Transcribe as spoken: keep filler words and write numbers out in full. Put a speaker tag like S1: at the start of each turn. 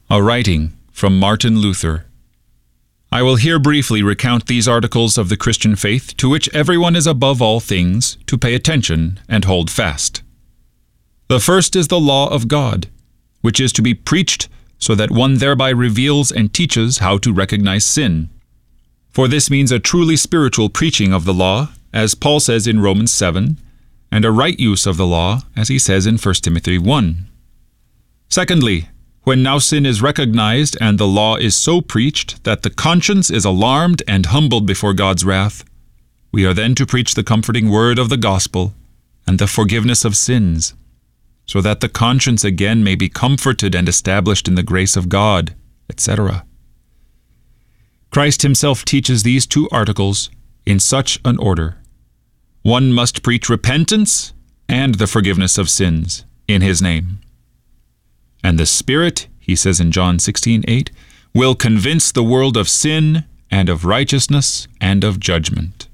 S1: A writing from Martin Luther. I will here briefly recount these articles of the Christian faith to which everyone is above all things to pay attention and hold fast. The first is the law of God, which is to be preached so that one thereby reveals and teaches how to recognize sin. For this means a truly spiritual preaching of the law, as Paul says in Romans seven, and a right use of the law, as he says in First Timothy one. Secondly, when now sin is recognized and the law is so preached that the conscience is alarmed and humbled before God's wrath, we are then to preach the comforting word of the gospel and the forgiveness of sins, so that the conscience again may be comforted and established in the grace of God, et cetera. Christ himself teaches these two articles in such an order. One must preach repentance and the forgiveness of sins in his name. And the Spirit, he says in John sixteen eight, will convince the world of sin and of righteousness and of judgment.